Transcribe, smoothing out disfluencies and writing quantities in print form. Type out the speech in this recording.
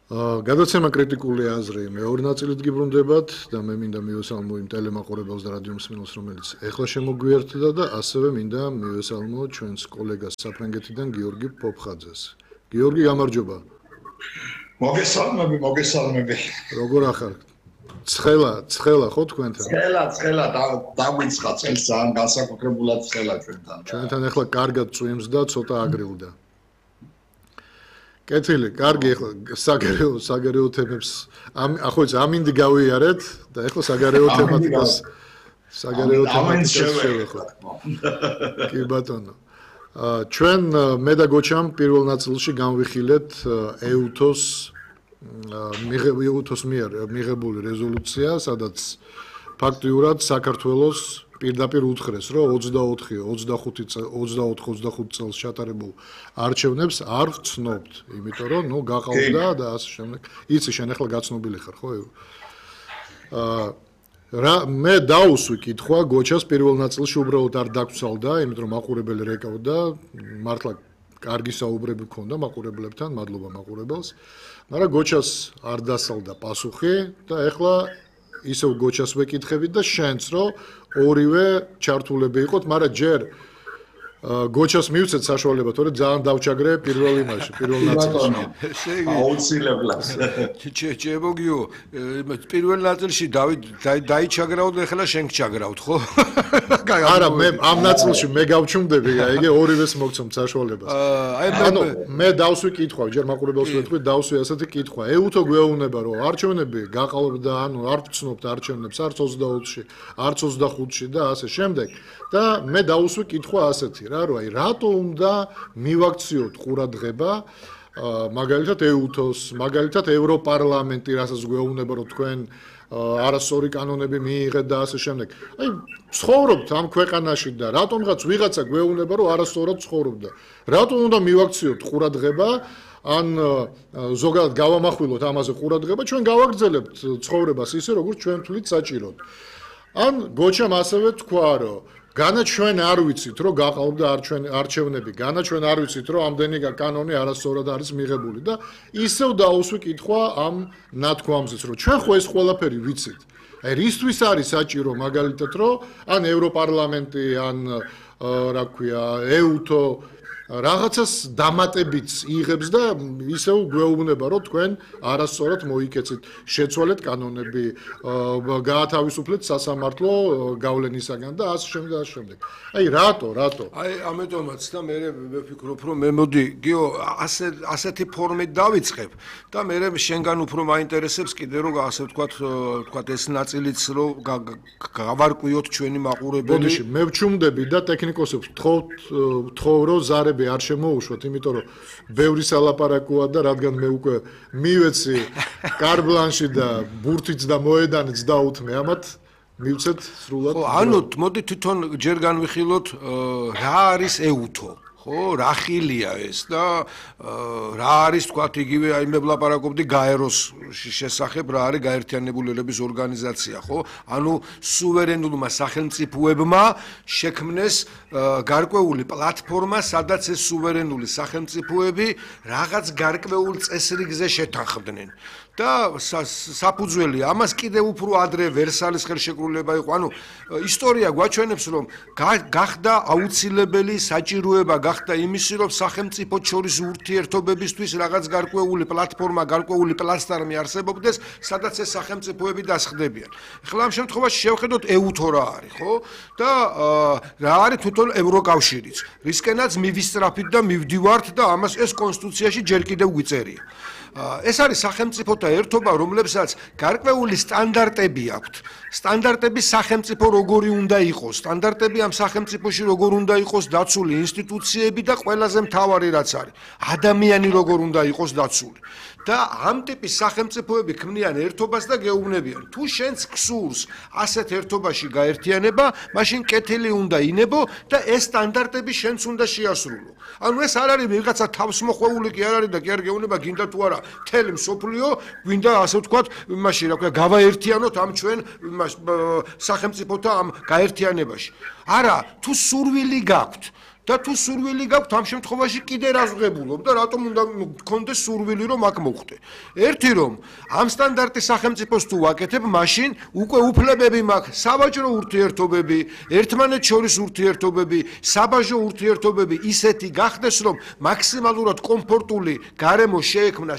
გადაცემა კრიტიკული აზრი მეორე ნაწილით გიბრუნდებათ და მე მინდა მივესალმო იმ ტელემაყურებელს და რადიო მსმენელს, რომელიც ეხლა შემოგვიერთდა და ასევე მინდა მივესალმო ჩვენს კოლეგას საფრანგეთიდან გიორგი ფოფხაძეს. გიორგი, გამარჯობა. მოგესალმები. როგორ ახარ? ცხელა ხო თქვენთან? ცხელა დაგვიწყა წელს ძალიან განსაკუთრებულად ცხელა ჩვენთან. ჩვენთან ეხლა კარგად წვიმს და ცოტა აგრილდა. კეთილი, კარგი, ეხლა საგარეო თემებს ახლა ამინდი გავიარეთ და ეხლა საგარეო თემატიკას შევეხოთ. კი ბატონო. ჩვენ მე და გოჩამ პირველ ნაწილში განვიხილეთ ეუთოს მიერ მიღებული რეზოლუცია, სადაც ფაქტიურად საქართველოს პირდაპირ უთხრეს, რომ 24-25 წელს ჩატარებულ არჩევნებს არ ვცნობთ, იმიტომ რომ გაყავდა და ასე შემდეგ. იცი, შენ ახლა გაცნობილი ხარ, ხო? მე დაუსვი კითხვა გოჩას პირველ ნაწილში უბრალოდ არ დაგცვალდა, იმიტომ რომ მაყურებელი რეკავდა, მართლა კარგი საუბრები ჰქონდა მაყურებლებთან, მადლობა მაყურებელს. მაგრამ გოჩას არ დასალდა პასუხი და ახლა ისევ გოჩას ვეკითხებით და შენც რომ ორივე ჩართულები იყოთ, მაგრამ ჯერ გოჩას მივცეთ საშუალება, თორე ძალიან დავჩაგრე პირველ ნაწილში. აუცილებლად. ჩემოგიო, პირველ ნაწილში დაიჩაგრავთ, ახლა შენ გჩაგრავთ, ხო? არა, მე ამ ნაწილში მე გავჩუმდები, იგი ორივეს მოგცემთ საშუალებას. ანუ მე დავსვი კითხვა, ჯერ მაყურებელს ვეთქვი, დავსვი ასეთი კითხვა. ეუთო გვეუბნება, რომ არჩევნები გაყალბდა, ანუ არ ვცნობთ არჩევნებს არც 24-ში, არც 25-ში და ასე შემდეგ. და მე დავუსვი კითხვა ასეთი რა, რომ აი რატო უნდა მივაქციოთ ყურადღება მაგალითად ეუთოს, მაგალითად ევროპარლამენტი, რასაც გვეუბნება, რომ თქვენ არასწორი კანონები მიიღეთ და ასე შემდეგ. აი ცხოვრობთ ამ ქვეყანაში და რატომღაც ვიღაცა გვეუბნება, რომ არასწორად ცხოვრობდა. რატო უნდა მივაქციოთ ყურადღება? ან ზოგადად გავამახვილოთ ამაზე ყურადღება, ჩვენ გავაგრძელებთ ცხოვრებას ისე, როგორც ჩვენ თვლით საჭიროდ. ან გოჩამ ასევე თქვა, რომ განაჩვენ არ ვიცით, რომ გაყავდა არჩევნები, განაჩვენ არ ვიცით, რომ ამდენი კანონი არასწორად არის მიღებული და ისევ დაუსვი კითხვა ამ ნათქვამზეც, რომ ჩვენ ხო ეს ყველაფერი ვიცით. აი რისთვის არის საჭირო მაგალითად, რომ ან ევროპარლამენტი, ან რა ქვია, ეუთო რაღაცას დამატებიც იღებს და ისევ გვეუბნება, რომ თქვენ არასწორად მოიქეცით, შეცვალეთ კანონები, გაათავისუფლეთ სასამართლო გავლენისაგან და ასე შემდეგ. აი რატო? აი ამიტომაც და მე ვფიქრობ, რომ მე მოდი გიო ასეთი ფორმით დავიწყებ და მე შენგან უფრო მაინტერესებს კიდე რომ ასე ვთქვათ ეს ნაწილიც რომ გავარკვიოთ ჩვენი მაყურებელი. ბოდიში, მე ვჩუმდები და ტექნიკოსებს ვთხოვ რომ ზარები არ შემოუშვათ, იმიტომ რომ ბევრი სალაპარაკოა და რადგან მე უკვე მივეცი კარბლანში და ბურთიც და მოედანიც დაუთმე, ამათ მივცეთ სრულად. ხო, ანუ მოდი თვითონ ჯერ განვიხილოთ რა არის ეუთო. ხო, რა ხილია ეს და რა არის თქვათ იგივე აი მე ვლაპარაკობდი გაეროს შესახებ, რა არის გაერთიანებული ერების ორგანიზაცია, ხო? ანუ სუვერენულმა სახელმწიფოებმა შექმნეს გარკვეული პლატფორმა, სადაც ეს სუვერენული სახელმწიფოები რაღაც გარკვეულ წესრიგზე შეთანხმდნენ. და საფუძველი ამას კიდევ უფრო ადრე ვერსალის ხელშეკრულება იყო. ანუ ისტორია გვაჩვენებს, რომ გახდა აუცილებელი საჭიროება გახდა იმისი, რომ სახელმწიფო შორის ურთიერთობებისთვის რაღაც გარკვეული პლატფორმა, გარკვეული პლასტარმი არსებობდეს, სადაც ეს სახელმწიფოები დასხდებიან. ახლა ამ შემთხვევაში შევხედოთ ეუთო რა არის, ხო? და რა არის თვითონ ევროკავშირიც, რისკენაც მივისწრაფით და მივდივართ და ამას ეს კონსტიტუციაში ჯერ კიდევ გვიწერია. ეს არის სახელმწიფოთა ერთობა, რომლებსაც გარკვეული სტანდარტები აქვთ. სტანდარტები სახელმწიფო როგორი უნდა იყოს, სტანდარტები ამ სახელმწიფოში როგორ უნდა იყოს დაცული ინსტიტუციები და ყველაზე მთავარი რაც არის, ადამიანი როგორ უნდა იყოს დაცული. და ამ ტიპის სახელმწიფოები ქმნიან ერთობას და გეუბნებიან, თუ შენს გსურს ასეთ ერთობაში გაერთიანება, მაშინ კეთილი უნდა ინებო და ეს სტანდარტები შენც უნდა შეასრულო. ანუ ეს არ არის ვიღაცა თავსმოხვეული კი არ არის და კი არ გეუბნება გინდა თუ არა მთელი მსოფლიო გვინდა ასე ვთქვათ იმაში რა ქვია გავაერთიანოთ ამ ჩვენ სახელმწიფოთა ამ გაერთიანებაში. არა, თუ სურვილი გაქვთ და თუ სურვილი გაქვთ ამ შემთხვევაში კიდე რაზღებულობ და რატომ უნდა გქონდეს სურვილი რომ აქ მოხვდე. ერთი რომ ამ სტანდარტის სახელმწიფოს თუ ვაკეთებ, მაშინ უკვე უფლებები მაქვს, სავაჭრო ურთიერთობები, ერთმანეთს შორის ურთიერთობები, საბაჟო ურთიერთობები ისეთი გახდეს, რომ მაქსიმალურად კომფორტული გარემო შეექმნა